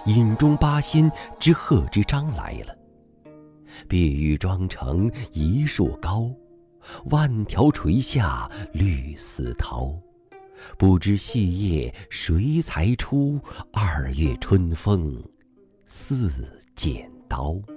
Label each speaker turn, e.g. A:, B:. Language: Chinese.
A: 饮中八仙之贺知章来了。碧玉妆成一树高，万条垂下绿丝绦。不知细叶谁裁出，2月春风似剪刀。